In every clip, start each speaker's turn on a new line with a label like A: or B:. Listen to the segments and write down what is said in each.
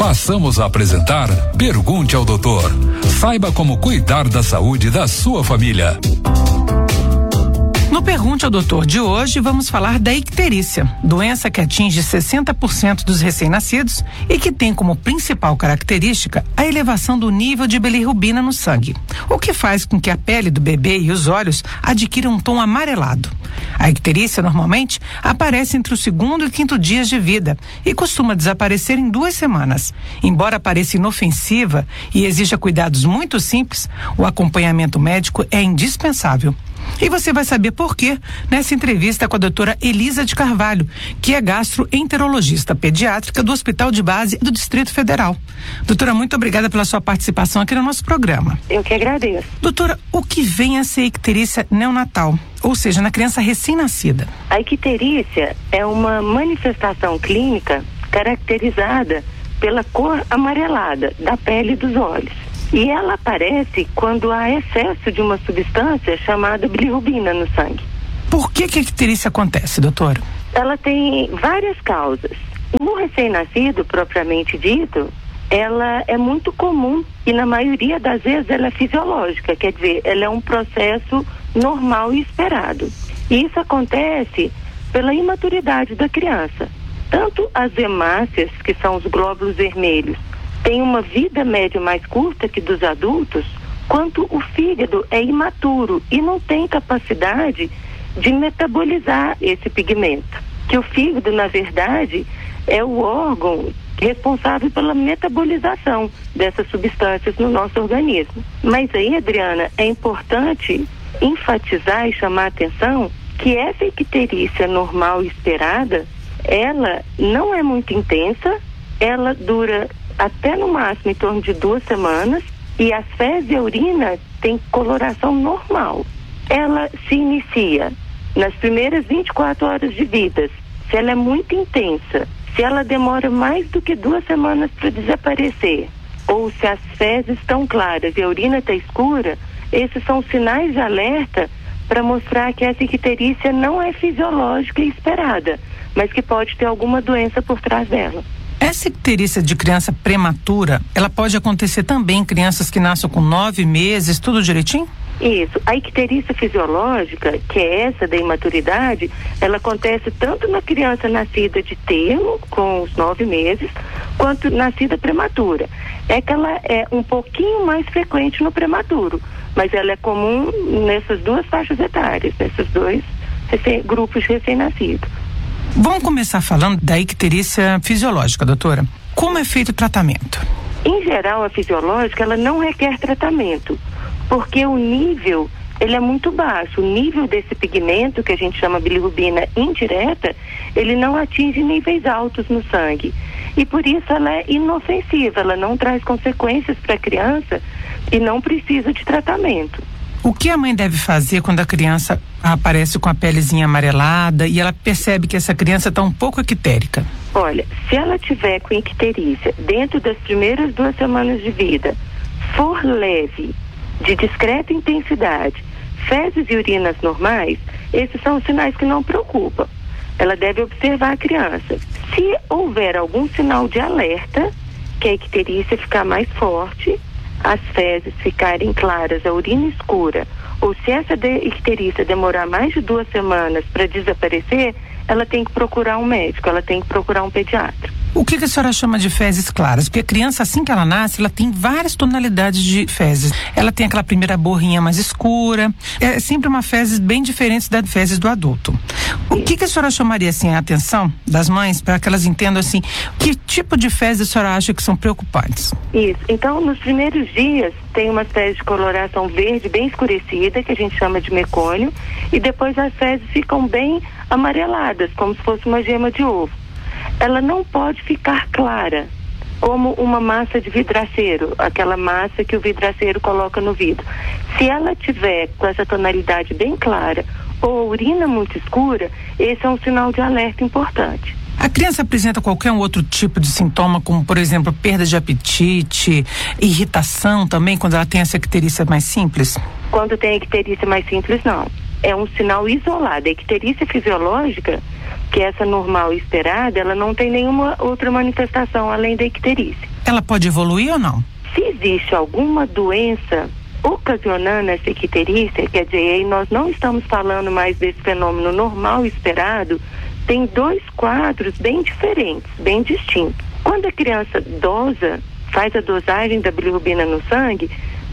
A: Passamos a apresentar Pergunte ao Doutor. Saiba como cuidar da saúde da sua família.
B: No Pergunte ao Doutor de hoje, vamos falar da icterícia, doença que atinge 60% dos recém-nascidos e que tem como principal característica a elevação do nível de bilirrubina no sangue, o que faz com que a pele do bebê e os olhos adquiram um tom amarelado. A icterícia normalmente aparece entre o segundo e quinto dias de vida e costuma desaparecer em 2 semanas. Embora pareça inofensiva e exija cuidados muito simples, o acompanhamento médico é indispensável. E você vai saber por quê nessa entrevista com a doutora Elisa de Carvalho, que é gastroenterologista pediátrica do Hospital de Base do Distrito Federal. Doutora, muito obrigada pela sua participação aqui no nosso programa.
C: Eu que agradeço.
B: Doutora, o que vem a ser icterícia neonatal, ou seja, na criança recém-nascida?
C: A icterícia é uma manifestação clínica caracterizada pela cor amarelada da pele e dos olhos. E ela aparece quando há excesso de uma substância chamada bilirrubina no sangue.
B: Por que a icterícia acontece, doutora?
C: Ela tem várias causas. No recém-nascido, propriamente dito, ela é muito comum e na maioria das vezes ela é fisiológica, quer dizer, ela é um processo normal e esperado. E isso acontece pela imaturidade da criança. Tanto as hemácias, que são os glóbulos vermelhos, tem uma vida média mais curta que dos adultos, quanto o fígado é imaturo e não tem capacidade de metabolizar esse pigmento. Que o fígado, na verdade, é o órgão responsável pela metabolização dessas substâncias no nosso organismo. Mas aí, Adriana, é importante enfatizar e chamar a atenção que essa icterícia normal e esperada, ela não é muito intensa, ela dura até no máximo em torno de 2 semanas e as fezes e a urina têm coloração normal. Ela se inicia nas primeiras 24 horas de vida. Se ela é muito intensa, se ela demora mais do que 2 semanas para desaparecer, ou se as fezes estão claras e a urina está escura, esses são sinais de alerta para mostrar que essa icterícia não é fisiológica e esperada, mas que pode ter alguma doença por trás dela.
B: Essa icterícia de criança prematura, ela pode acontecer também em crianças que nascem com 9 meses, tudo direitinho?
C: Isso. A icterícia fisiológica, que é essa da imaturidade, ela acontece tanto na criança nascida de termo, com os 9 meses, quanto nascida prematura. É que ela é um pouquinho mais frequente no prematuro, mas ela é comum nessas 2 faixas etárias, nesses 2 grupos de recém-nascidos.
B: Vamos começar falando da icterícia fisiológica, doutora. Como é feito o tratamento?
C: Em geral, a fisiológica, ela não requer tratamento, porque o nível, ele é muito baixo. O nível desse pigmento, que a gente chama bilirrubina indireta, ele não atinge níveis altos no sangue. E por isso ela é inofensiva, ela não traz consequências para a criança e não precisa de tratamento.
B: O que a mãe deve fazer quando a criança aparece com a pelezinha amarelada e ela percebe que essa criança está um pouco ictérica?
C: Olha, se ela tiver com icterícia dentro das primeiras 2 semanas de vida, for leve, de discreta intensidade, fezes e urinas normais, esses são os sinais que não preocupam. Ela deve observar a criança. Se houver algum sinal de alerta, que a icterícia ficar mais forte, as fezes ficarem claras, a urina escura, ou se essa icterícia demorar mais de 2 semanas para desaparecer, ela tem que procurar um médico, ela tem que procurar um pediatra.
B: O que a senhora chama de fezes claras? Porque a criança, assim que ela nasce, ela tem várias tonalidades de fezes. Ela tem aquela primeira borrinha mais escura. É sempre uma fezes bem diferente das fezes do adulto. O que a senhora chamaria, assim, a atenção das mães para que elas entendam, assim, que tipo de fezes a senhora acha que são preocupantes?
C: Isso. Então, nos primeiros dias, tem uma fezes de coloração verde bem escurecida, que a gente chama de mecônio, e depois as fezes ficam bem amareladas, como se fosse uma gema de ovo. Ela não pode ficar clara, como uma massa de vidraceiro, aquela massa que o vidraceiro coloca no vidro. Se ela tiver com essa tonalidade bem clara ou a urina muito escura, esse é um sinal de alerta importante.
B: A criança apresenta qualquer outro tipo de sintoma, como, por exemplo, perda de apetite, irritação também, quando ela tem essa icterícia mais simples?
C: Quando tem a icterícia mais simples, não. É um sinal isolado. A icterícia fisiológica, que é essa normal e esperada, ela não tem nenhuma outra manifestação além da icterícia.
B: ela pode evoluir ou não?
C: Se existe alguma doença ocasionando essa icterícia, quer dizer, aí nós não estamos falando mais desse fenômeno normal esperado, tem 2 quadros bem diferentes, bem distintos. Quando a criança dosa, faz a dosagem da bilirrubina no sangue,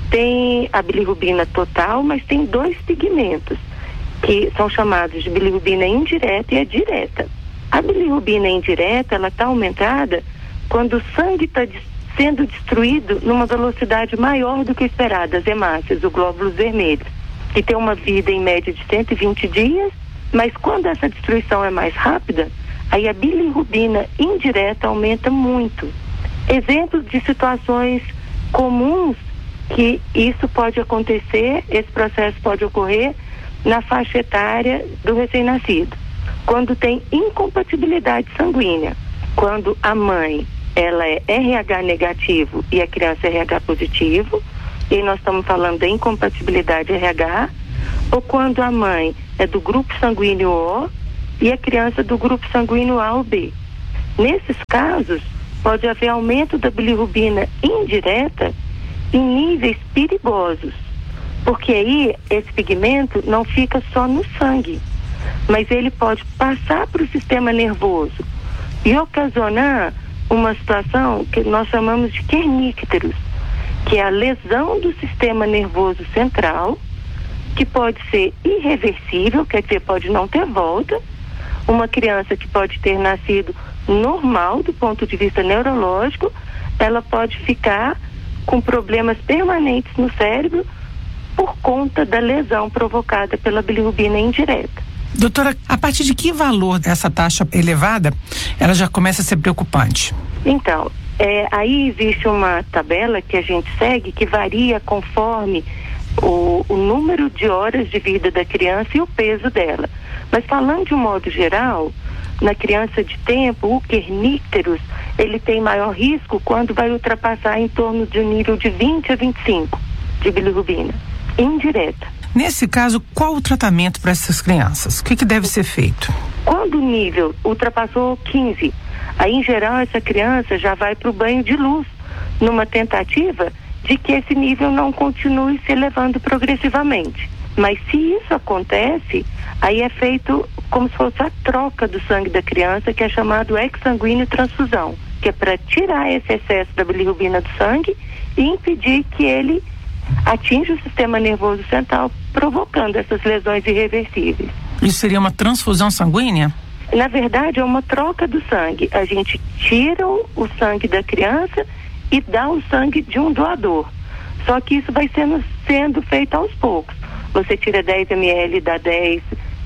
C: tem a bilirrubina total, mas tem 2 pigmentos, que são chamados de bilirrubina indireta e a direta. A bilirrubina indireta, ela está aumentada quando o sangue está sendo destruído numa velocidade maior do que esperada, as hemácias, os glóbulos vermelhos, que tem uma vida em média de 120 dias, mas quando essa destruição é mais rápida, aí a bilirrubina indireta aumenta muito. Exemplos de situações comuns que isso pode acontecer, esse processo pode ocorrer na faixa etária do recém-nascido. Quando tem incompatibilidade sanguínea, quando a mãe ela é RH negativo e a criança é RH positivo, e nós estamos falando da incompatibilidade RH, ou quando a mãe é do grupo sanguíneo O e a criança do grupo sanguíneo A ou B. Nesses casos, pode haver aumento da bilirrubina indireta em níveis perigosos, porque aí esse pigmento não fica só no sangue, mas ele pode passar para o sistema nervoso e ocasionar uma situação que nós chamamos de kernícteros, que é a lesão do sistema nervoso central, que pode ser irreversível, quer dizer, pode não ter volta. Uma criança que pode ter nascido normal do ponto de vista neurológico, ela pode ficar com problemas permanentes no cérebro por conta da lesão provocada pela bilirrubina indireta.
B: Doutora, a partir de que valor essa taxa elevada, ela já começa a ser preocupante?
C: Então, aí existe uma tabela que a gente segue que varia conforme o número de horas de vida da criança e o peso dela. Mas falando de um modo geral, na criança de tempo, o kernícteros, ele tem maior risco quando vai ultrapassar em torno de um nível de 20 a 25 de bilirrubina indireta.
B: Nesse caso, qual o tratamento para essas crianças? O que deve ser feito?
C: Quando o nível ultrapassou 15, aí em geral essa criança já vai para o banho de luz, numa tentativa de que esse nível não continue se elevando progressivamente. Mas se isso acontece, aí é feito como se fosse a troca do sangue da criança, que é chamado exsanguíneo transfusão, que é para tirar esse excesso da bilirrubina do sangue e impedir que ele atinja o sistema nervoso central, provocando essas lesões irreversíveis.
B: Isso seria uma transfusão sanguínea?
C: Na verdade, é uma troca do sangue. A gente tira o sangue da criança e dá o sangue de um doador. Só que isso vai sendo feito aos poucos. Você tira 10 ml, dá 10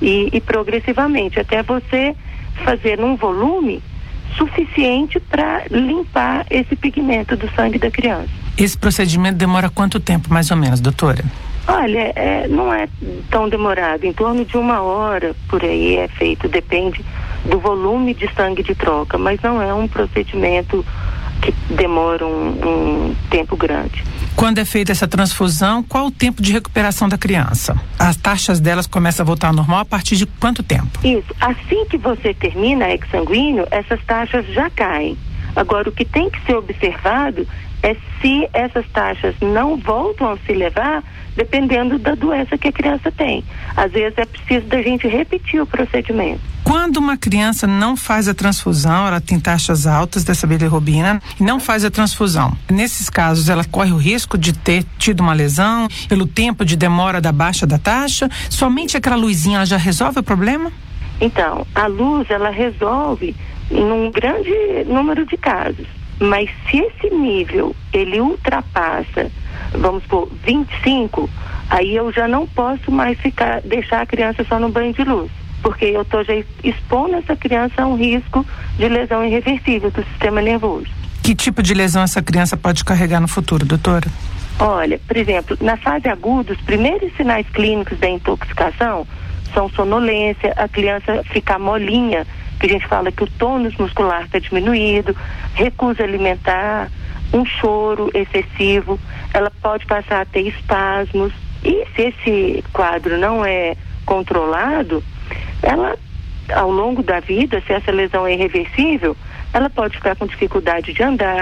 C: e progressivamente, até você fazer num volume suficiente para limpar esse pigmento do sangue da criança.
B: Esse procedimento demora quanto tempo, mais ou menos, doutora?
C: Olha, não é tão demorado, em torno de 1 hora por aí é feito, depende do volume de sangue de troca, mas não é um procedimento que demora um tempo grande.
B: Quando é feita essa transfusão, qual o tempo de recuperação da criança? As taxas delas começam a voltar ao normal a partir de quanto tempo?
C: Isso, assim que você termina exsanguíneo, essas taxas já caem. Agora, o que tem que ser observado é se essas taxas não voltam a se elevar, dependendo da doença que a criança tem. Às vezes é preciso da gente repetir o procedimento.
B: Quando uma criança não faz a transfusão, ela tem taxas altas dessa bilirrubina e não faz a transfusão. Nesses casos, ela corre o risco de ter tido uma lesão pelo tempo de demora da baixa da taxa? Somente aquela luzinha ela já resolve o problema?
C: Então, a luz, ela resolve num grande número de casos. Mas se esse nível, ele ultrapassa, vamos supor, 25, aí eu já não posso mais deixar a criança só no banho de luz, porque eu estou já expondo essa criança a um risco de lesão irreversível do sistema nervoso.
B: Que tipo de lesão essa criança pode carregar no futuro, doutora?
C: Olha, por exemplo, na fase aguda, os primeiros sinais clínicos da intoxicação são sonolência, a criança ficar molinha, que a gente fala que o tônus muscular está diminuído, recusa alimentar, um choro excessivo, ela pode passar a ter espasmos. E se esse quadro não é controlado, ela, ao longo da vida, se essa lesão é irreversível, ela pode ficar com dificuldade de andar,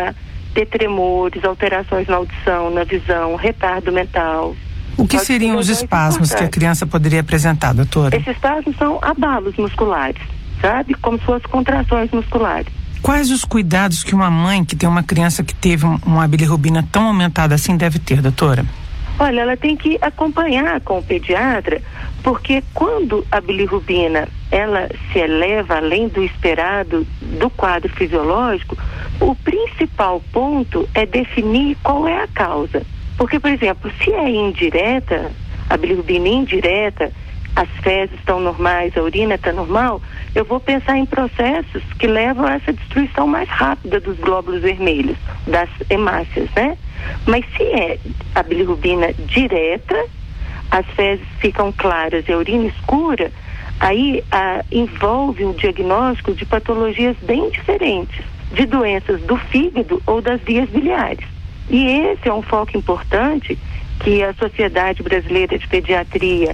C: ter tremores, alterações na audição, na visão, retardo mental.
B: O que seriam os espasmos que a criança poderia apresentar, doutora?
C: Esses espasmos são abalos musculares, sabe? Como se fossem contrações musculares.
B: Quais os cuidados que uma mãe que tem uma criança que teve uma bilirrubina tão aumentada assim deve ter, doutora?
C: Olha, ela tem que acompanhar com o pediatra, porque quando a bilirrubina ela se eleva além do esperado do quadro fisiológico, o principal ponto é definir qual é a causa. Porque, por exemplo, se é indireta, a bilirrubina indireta, as fezes estão normais, a urina está normal, eu vou pensar em processos que levam a essa destruição mais rápida dos glóbulos vermelhos, das hemácias, né? Mas se é a bilirrubina direta, as fezes ficam claras e a urina escura, aí envolve um diagnóstico de patologias bem diferentes, de doenças do fígado ou das vias biliares. E esse é um foco importante que a Sociedade Brasileira de Pediatria,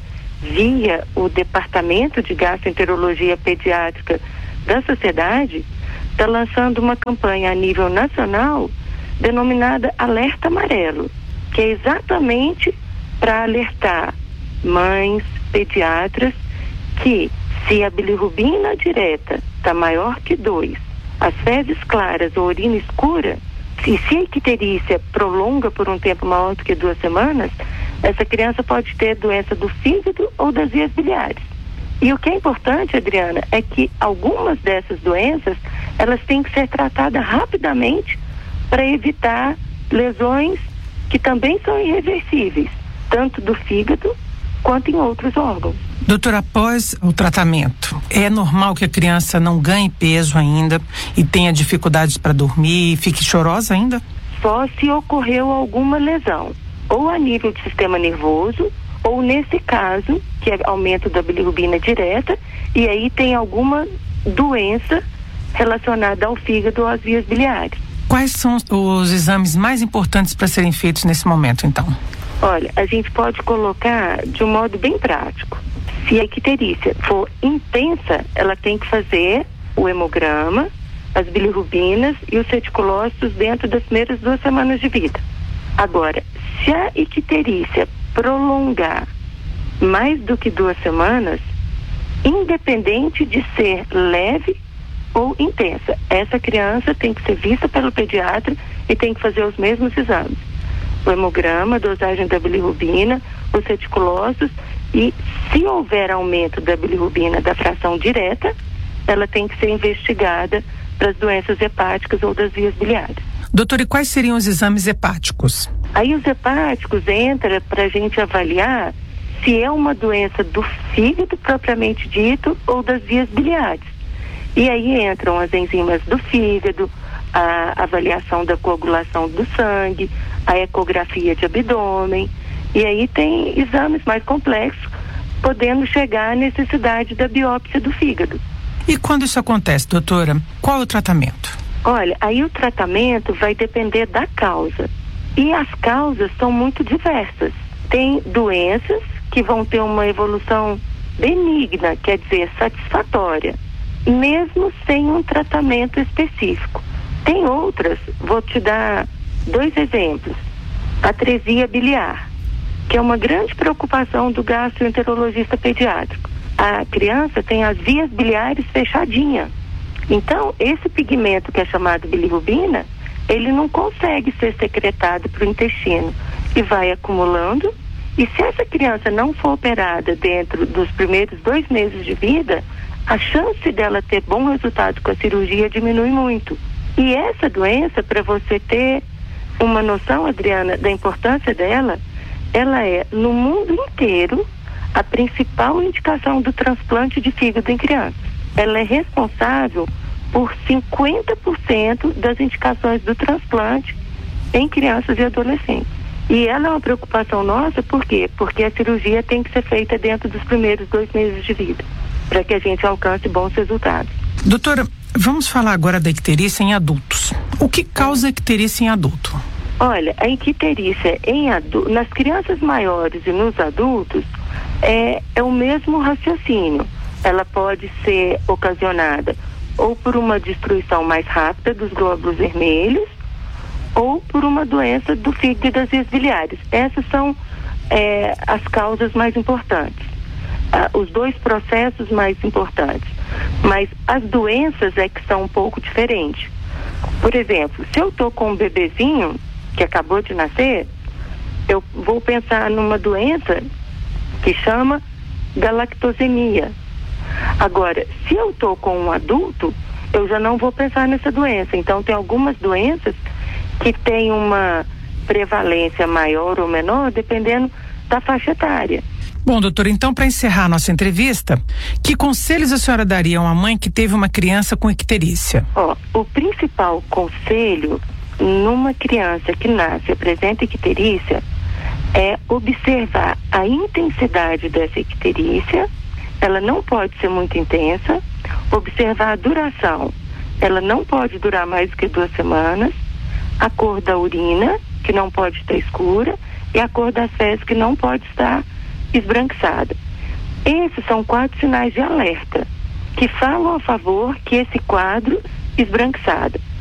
C: via o Departamento de Gastroenterologia Pediátrica da Sociedade, está lançando uma campanha a nível nacional denominada Alerta Amarelo, que é exatamente para alertar mães, pediatras, que se a bilirrubina direta está maior que 2, as fezes claras ou urina escura, e se a icterícia prolonga por um tempo maior do que 2 semanas, essa criança pode ter doença do fígado ou das vias biliares. E o que é importante, Adriana, é que algumas dessas doenças, elas têm que ser tratadas rapidamente para evitar lesões que também são irreversíveis, tanto do fígado quanto em outros órgãos.
B: Doutora, após o tratamento, é normal que a criança não ganhe peso ainda e tenha dificuldades para dormir e fique chorosa ainda?
C: Só se ocorreu alguma lesão, ou a nível do sistema nervoso, ou nesse caso, que é aumento da bilirrubina direta, e aí tem alguma doença relacionada ao fígado ou às vias biliares.
B: Quais são os exames mais importantes para serem feitos nesse momento, então?
C: Olha, a gente pode colocar de um modo bem prático. Se a icterícia for intensa, ela tem que fazer o hemograma, as bilirrubinas e os reticulócitos dentro das primeiras 2 semanas de vida. Agora, se a icterícia prolongar mais do que 2 semanas, independente de ser leve ou intensa, essa criança tem que ser vista pelo pediatra e tem que fazer os mesmos exames. O hemograma, a dosagem da bilirrubina, os reticulócitos, e se houver aumento da bilirrubina da fração direta, ela tem que ser investigada para as doenças hepáticas ou das vias biliares.
B: Doutor, e quais seriam os exames hepáticos?
C: Aí os hepáticos entram para a gente avaliar se é uma doença do fígado propriamente dito ou das vias biliares. E aí entram as enzimas do fígado, a avaliação da coagulação do sangue, a ecografia de abdômen, e aí tem exames mais complexos, podendo chegar à necessidade da biópsia do fígado.
B: E quando isso acontece, doutora, qual é o tratamento?
C: Olha, aí o tratamento vai depender da causa. E as causas são muito diversas. Tem doenças que vão ter uma evolução benigna, quer dizer, satisfatória, mesmo sem um tratamento específico. Tem outras, vou te dar 2 exemplos. Atresia biliar, que é uma grande preocupação do gastroenterologista pediátrico. A criança tem as vias biliares fechadinhas. Então, esse pigmento que é chamado bilirrubina, ele não consegue ser secretado para o intestino e vai acumulando. E se essa criança não for operada dentro dos primeiros 2 meses de vida, a chance dela ter bom resultado com a cirurgia diminui muito. E essa doença, para você ter uma noção, Adriana, da importância dela, ela é, no mundo inteiro, a principal indicação do transplante de fígado em crianças. Ela é responsável por 50% das indicações do transplante em crianças e adolescentes. E ela é uma preocupação nossa, por quê? Porque a cirurgia tem que ser feita dentro dos primeiros 2 meses de vida, para que a gente alcance bons resultados.
B: Doutora, vamos falar agora da icterícia em adultos. O que causa icterícia em adulto?
C: Olha, a icterícia nas crianças maiores e nos adultos é o mesmo raciocínio. Ela pode ser ocasionada ou por uma destruição mais rápida dos glóbulos vermelhos, ou por uma doença do fígado e das vias biliares. Essas são as causas mais importantes, os dois processos mais importantes. Mas as doenças é que são um pouco diferentes. Por exemplo, se eu estou com um bebezinho que acabou de nascer, eu vou pensar numa doença que chama galactosemia. Agora, se eu estou com um adulto, eu já não vou pensar nessa doença. Então, tem algumas doenças que têm uma prevalência maior ou menor, dependendo da faixa etária.
B: Bom, doutora, então, para encerrar nossa entrevista, que conselhos a senhora daria a uma mãe que teve uma criança com icterícia?
C: O principal conselho numa criança que nasce e apresenta icterícia é observar a intensidade dessa icterícia. Ela não pode ser muito intensa. Observar a duração. Ela não pode durar mais do que 2 semanas. A cor da urina, que não pode estar escura, e a cor das fezes, que não pode estar esbranquiçada. Esses são 4 sinais de alerta que falam a favor que esse quadro esbranquiçado.